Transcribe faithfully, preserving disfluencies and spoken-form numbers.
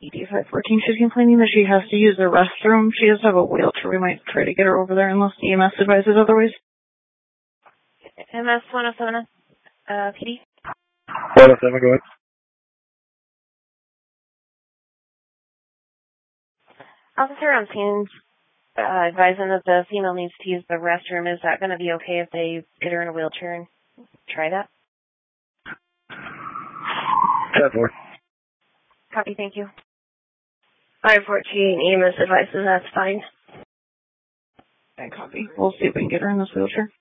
E D five fourteen, she's complaining that she has to use the restroom. She does have a wheelchair. We might try to get her over there unless E M S advises otherwise. M S one oh seven, uh, P D? one oh seven, go ahead. Officer on scene, uh, advising that the female needs to use the restroom. Is that going to be okay if they get her in a wheelchair and try that? ten four. Copy, thank you. five fourteen, E M S advices that's fine. And copy. We'll see if we can get her in this wheelchair.